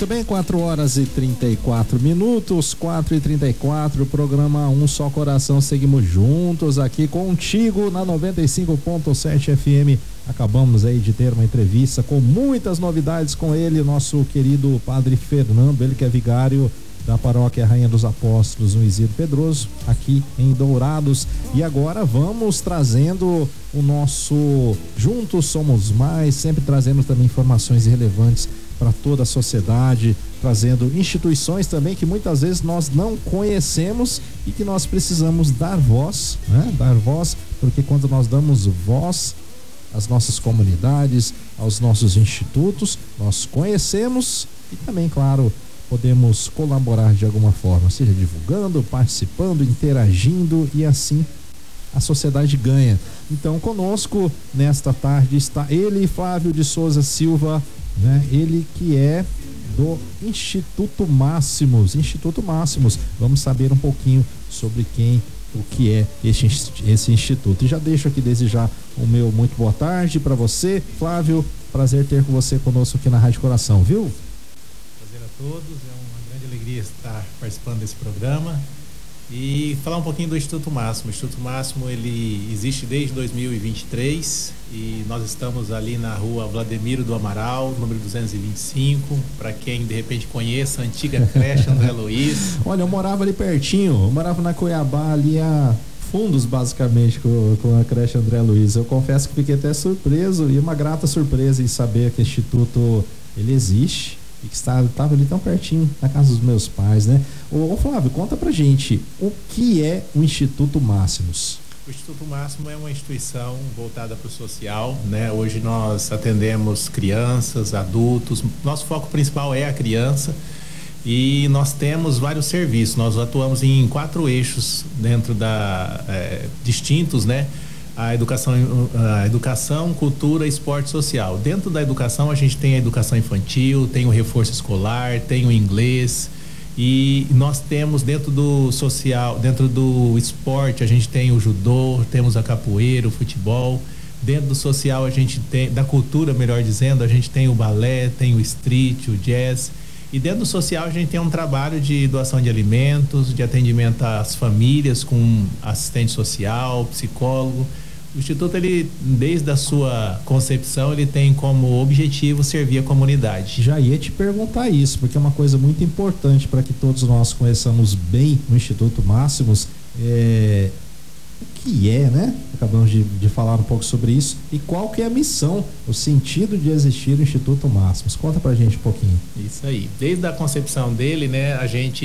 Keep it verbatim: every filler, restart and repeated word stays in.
Muito bem, quatro horas e trinta e quatro minutos, quatro e trinta e quatro, programa Um Só Coração, seguimos juntos aqui contigo na noventa e cinco ponto sete F M. Acabamos aí de ter uma entrevista com muitas novidades com ele, nosso querido Padre Fernando, ele que é vigário da paróquia Rainha dos Apóstolos no Isidro Pedroso, aqui em Dourados. E agora vamos trazendo o nosso Juntos Somos Mais, sempre trazendo também informações relevantes para toda a sociedade, trazendo instituições também que muitas vezes nós não conhecemos e que nós precisamos dar voz, né? Dar voz, porque quando nós damos voz às nossas comunidades, aos nossos institutos, nós conhecemos e também, claro, podemos colaborar de alguma forma, seja divulgando, participando, interagindo, e assim a sociedade ganha. Então, conosco nesta tarde está ele, Flávio de Souza Silva, né? Ele que é do Instituto Máximos, Instituto Máximos. Vamos saber um pouquinho sobre quem, o que é esse, esse instituto. E já deixo aqui desde já o meu muito boa tarde para você, Flávio. Prazer ter com você conosco aqui na Rádio Coração, viu? Prazer a todos, é uma grande alegria estar participando desse programa e falar um pouquinho do Instituto Máximo. O Instituto Máximo, ele existe desde dois mil e vinte e três e nós estamos ali na rua Vladimiro do Amaral, número duzentos e vinte e cinco, para quem de repente conheça a antiga creche André Luiz. Olha, eu morava ali pertinho, eu morava na Cuiabá, ali a fundos basicamente com, com a creche André Luiz. Eu confesso que fiquei até surpreso, e uma grata surpresa em saber que o Instituto ele existe e que estava ali tão pertinho da casa dos meus pais, né? Ô, ô Flávio, conta pra gente, o que é o Instituto Máximos? O Instituto Máximo é uma instituição voltada para o social, né? Hoje nós atendemos crianças, adultos, nosso foco principal é a criança e nós temos vários serviços, nós atuamos em quatro eixos dentro da, é, distintos, né? A educação, a educação, cultura, esporte e social. Dentro da educação a gente tem a educação infantil, tem o reforço escolar, tem o inglês, e nós temos dentro do social, dentro do esporte a gente tem o judô, temos a capoeira, o futebol. Dentro do social a gente tem, da cultura melhor dizendo, a gente tem o balé, tem o street, o jazz. E dentro do social a gente tem um trabalho de doação de alimentos, de atendimento às famílias com assistente social, psicólogo. O Instituto, ele, desde a sua concepção, ele tem como objetivo servir a comunidade. Já ia te perguntar isso, porque é uma coisa muito importante para que todos nós conheçamos bem o Instituto Máximos. É... O que é, né? Acabamos de, de falar um pouco sobre isso. E qual que é a missão, o sentido de existir o Instituto Máximos? Conta pra gente um pouquinho. Isso aí. Desde a concepção dele, né, a gente